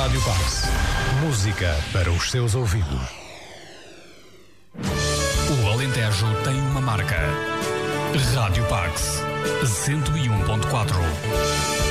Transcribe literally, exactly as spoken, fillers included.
Rádio Pax. Música para os seus ouvidos. O Alentejo tem uma marca. Rádio Pax. cento e um ponto quatro.